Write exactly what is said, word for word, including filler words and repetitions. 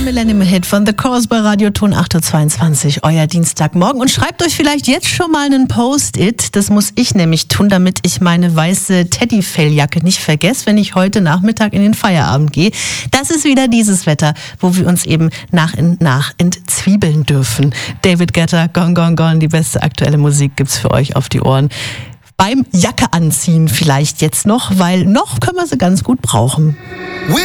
Millennium Hit von The Course bei Radioton acht Uhr zweiundzwanzig, euer Dienstagmorgen. Und schreibt euch vielleicht jetzt schon mal einen Post-it. Das muss ich nämlich tun, damit ich meine weiße Teddyfelljacke nicht vergesse, wenn ich heute Nachmittag in den Feierabend gehe. Das ist wieder dieses Wetter, wo wir uns eben nach und nach entzwiebeln dürfen. David Guetta, Gone, Gone, Gone. Die beste aktuelle Musik gibt's für euch auf die Ohren. Beim Jacke anziehen vielleicht jetzt noch, weil noch können wir sie ganz gut brauchen.